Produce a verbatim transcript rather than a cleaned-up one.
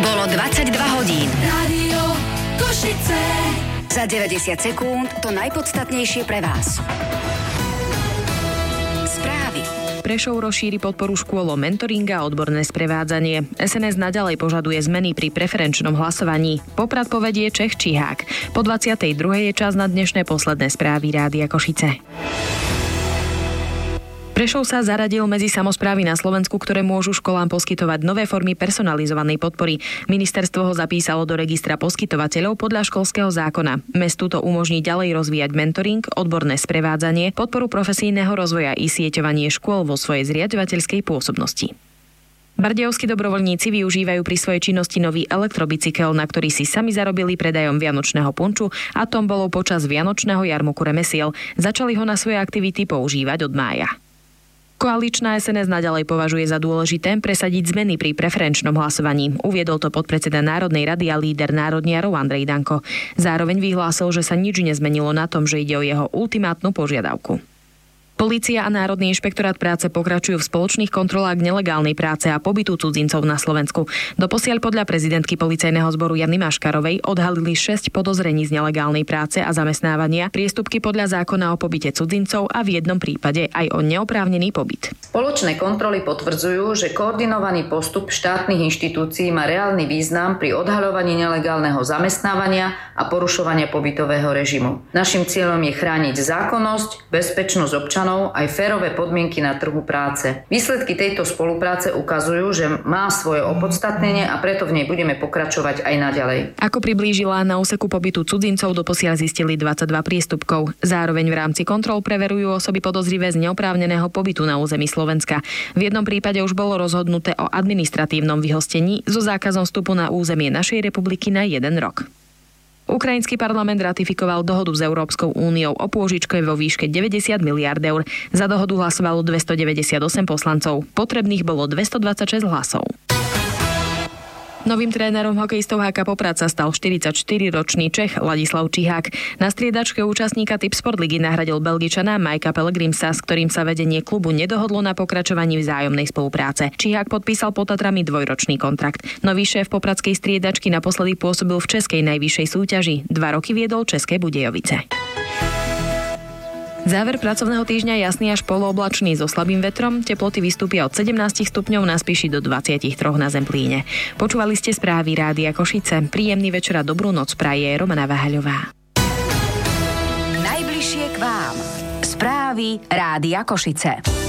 Bolo dvadsaťdva hodín. Rádio Košice. Za deväťdesiat sekúnd to najpodstatnejšie pre vás. Správy. Prešov rozšíri podporu škôl o mentoring a odborné sprevádzanie. es en es naďalej požaduje zmeny pri preferenčnom hlasovaní. Poprad povedie Čech Čihák. Po dvadsiatej druhej je čas na dnešné posledné správy Rádia Košice. Prešov sa zaradil medzi samosprávy na Slovensku, ktoré môžu školám poskytovať nové formy personalizovanej podpory. Ministerstvo ho zapísalo do registra poskytovateľov podľa školského zákona. Mestu to umožní ďalej rozvíjať mentoring, odborné sprevádzanie, podporu profesijného rozvoja i sieťovanie škôl vo svojej zriaďovateľskej pôsobnosti. Bardejovskí dobrovoľníci využívajú pri svojej činnosti nový elektrobicykel, na ktorý si sami zarobili predajom vianočného punču, a tom bolo počas vianočného jarmoku remesiel. Začali ho na svoje aktivity používať od mája. Koaličná es en es naďalej považuje za dôležité presadiť zmeny pri preferenčnom hlasovaní. Uviedol to podpredseda Národnej rady a líder národniarov Andrej Danko. Zároveň vyhlásil, že sa nič nezmenilo na tom, že ide o jeho ultimátnu požiadavku. Polícia a Národný inšpektorát práce pokračujú v spoločných kontrolách nelegálnej práce a pobytu cudzincov na Slovensku. Doposiaľ podľa prezidentky policajného zboru Jany Maškarovej odhalili šesť podozrení z nelegálnej práce a zamestnávania, priestupky podľa zákona o pobyte cudzincov a v jednom prípade aj o neoprávnený pobyt. Spoločné kontroly potvrdzujú, že koordinovaný postup štátnych inštitúcií má reálny význam pri odhaľovaní nelegálneho zamestnávania a porušovania pobytového režimu. Naším cieľom je chrániť zákonnosť, bezpečnosť občanov aj férové podmienky na trhu práce. Výsledky tejto spolupráce ukazujú, že má svoje opodstatnenie a preto v nej budeme pokračovať aj naďalej. Ako priblížila, na úseku pobytu cudzincov doposiaľ zistili dvadsaťdva priestupkov. Zároveň v rámci kontrol preverujú osoby podozrivé z neoprávneného pobytu na území Slovenska. V jednom prípade už bolo rozhodnuté o administratívnom vyhostení so zákazom vstupu na územie našej republiky na jeden rok. Ukrajinský parlament ratifikoval dohodu s Európskou úniou o pôžičke vo výške deväťdesiat miliárd eur. Za dohodu hlasovalo dvestodeväťdesiatosem poslancov. Potrebných bolo dvestodvadsaťšesť hlasov. Novým trénerom hokejistov há ká Poprad sa stal štyridsaťštyriročný Čech Ladislav Čihák. Na striedačke účastníka Tipsport ligy nahradil Belgičana Majka Pellegrimsa, s ktorým sa vedenie klubu nedohodlo na pokračovaní vzájomnej spolupráce. Čihák podpísal pod Tatrami dvojročný kontrakt. Nový šéf popradskej striedačky naposledy pôsobil v českej najvyššej súťaži. Dva roky viedol České Budějovice. Záver pracovného týždňa jasný až polooblačný so slabým vetrom, teploty vystúpia od sedemnásť stupňov na Spiši do dvadsaťtri na Zemplíne. Počúvali ste správy Rádia Košice. Príjemný večer a dobrú noc praje Romana Váhaľová. Najbližšie k vám. Správy Rádia Košice.